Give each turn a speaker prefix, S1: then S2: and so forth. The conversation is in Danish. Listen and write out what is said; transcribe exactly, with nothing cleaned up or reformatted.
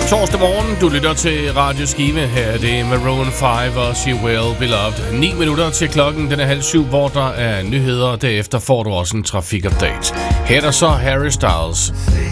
S1: Torsdag morgen, du lytter til Radio Skive. Her er det Maroon fem og She Will Be Loved. ni minutter til klokken, den er halv syv, hvor der er nyheder. Derefter får du også en trafikupdate. Her er der så Harry Styles.